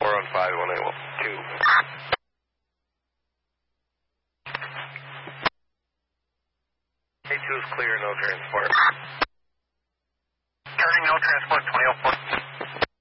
4 on 5, 182. A2 is clear, no transport.